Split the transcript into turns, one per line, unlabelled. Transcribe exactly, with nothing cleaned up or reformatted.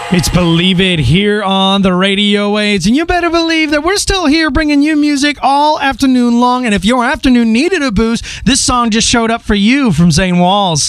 It's Believe It here on the radio waves, and you better believe that we're still here bringing you music all afternoon long, and if your afternoon needed a boost, this song just showed up for you from Zane Walls.